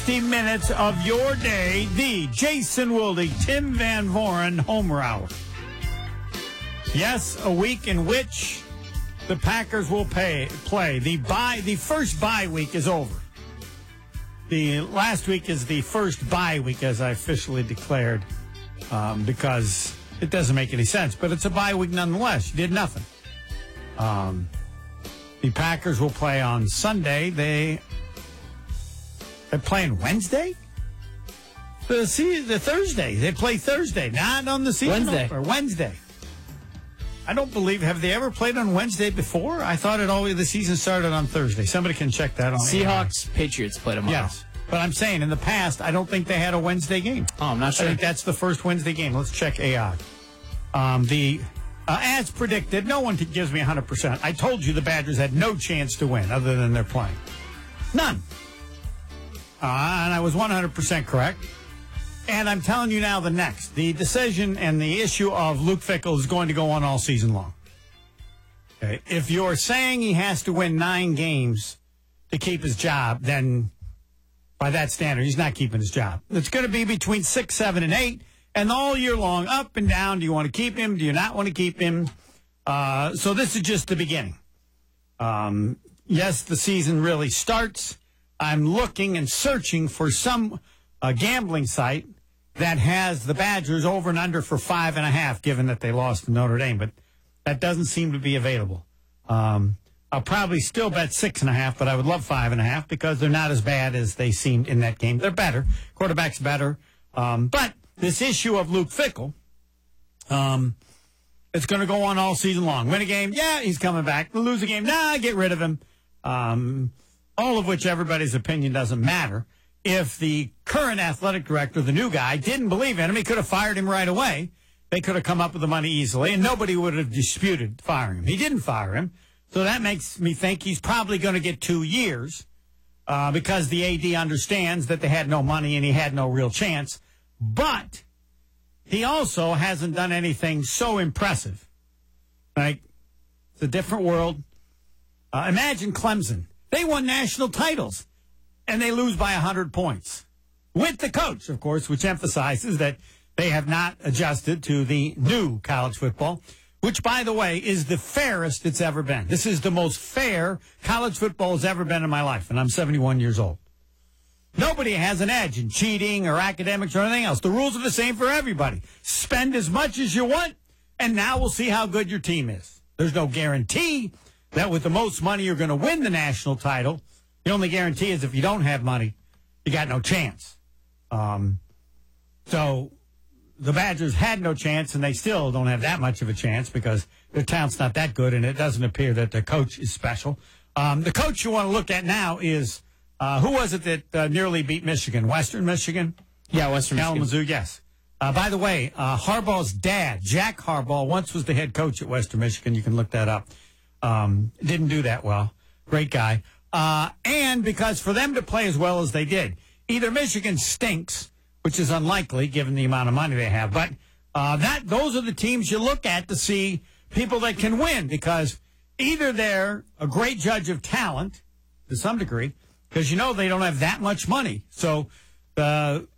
60 minutes of your day, the Jason Wilde, Tim Van Voren Homer Hour. Yes, a week in which the Packers will play. The first bye week is over. The last week is the first bye week, as I officially declared, because it doesn't make any sense. But it's a bye week nonetheless. You did nothing. The Packers will play on Sunday. They're playing Wednesday? The Thursday. They play Thursday, not on the season Wednesday. Or Wednesday. I don't believe, have they ever played on Wednesday before? I thought the season started on Thursday. Somebody can check that on Seahawks, Patriots play tomorrow. Yes. But I'm saying, in the past, I don't think they had a Wednesday game. Oh, I'm not sure. I think that's the first Wednesday game. Let's check AI. As predicted, no one gives me 100%. I told you the Badgers had no chance to win other than they're playing. None. And I was 100% correct. And I'm telling you now the decision and the issue of Luke Fickell is going to go on all season long. Okay. If you're saying he has to win 9 games to keep his job, then by that standard, he's not keeping his job. It's going to be between 6, 7, and 8, and all year long, up and down. Do you want to keep him? Do you not want to keep him? So this is just the beginning. Yes, the season really starts. I'm looking and searching for some gambling site that has the Badgers over and under for 5.5, given that they lost to Notre Dame, but that doesn't seem to be available. I'll probably still bet 6.5, but I would love 5.5 because they're not as bad as they seemed in that game. They're better. Quarterback's better. But this issue of Luke Fickell, it's going to go on all season long. Win a game, yeah, he's coming back. Lose a game, nah, get rid of him. All of which everybody's opinion doesn't matter. If the current athletic director, the new guy, didn't believe in him, he could have fired him right away. They could have come up with the money easily, and nobody would have disputed firing him. He didn't fire him, so that makes me think he's probably going to get 2 years because the AD understands that they had no money and he had no real chance. But he also hasn't done anything so impressive. Like, it's a different world. Imagine Clemson. They won national titles, and they lose by 100 points. With the coach, of course, which emphasizes that they have not adjusted to the new college football, which, by the way, is the fairest it's ever been. This is the most fair college football has ever been in my life, and I'm 71 years old. Nobody has an edge in cheating or academics or anything else. The rules are the same for everybody. Spend as much as you want, and now we'll see how good your team is. There's no guarantee that with the most money you're going to win the national title. The only guarantee is if you don't have money, you got no chance. So the Badgers had no chance, and they still don't have that much of a chance because their talent's not that good, and it doesn't appear that the coach is special. The coach you want to look at now is, who was it that nearly beat Michigan? Western Michigan? Yeah, Western Michigan. Kalamazoo, yes. By the way, Harbaugh's dad, Jack Harbaugh, once was the head coach at Western Michigan. You can look that up. Didn't do that well. Great guy. And because for them to play as well as they did, either Michigan stinks, which is unlikely given the amount of money they have, but those are the teams you look at to see people that can win, because either they're a great judge of talent to some degree, because they don't have that much money. So